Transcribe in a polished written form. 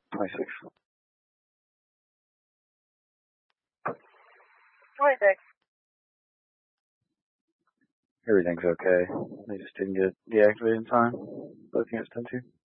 26. Everything's okay. They just didn't get deactivated in time. Both units 10-2.